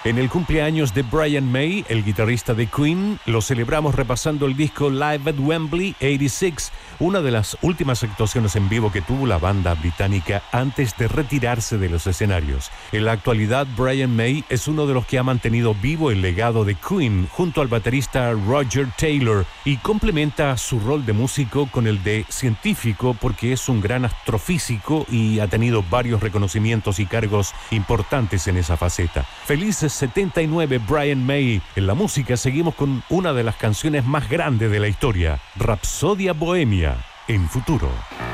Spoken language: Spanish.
En el cumpleaños de Brian May, el guitarrista de Queen, lo celebramos repasando el disco Live at Wembley 86, una de las últimas actuaciones en vivo que tuvo la banda británica antes de retirarse de los escenarios. En la actualidad, Brian May es uno de los que ha mantenido vivo el legado de Queen junto al baterista Roger Taylor y complementa su rol de músico con el de científico porque es un gran astrofísico y ha tenido varios reconocimientos y cargos importantes en esa faceta. Felices 79 Brian May. En la música seguimos con una de las canciones más grandes de la historia, Rapsodia Bohemia, en Futuro.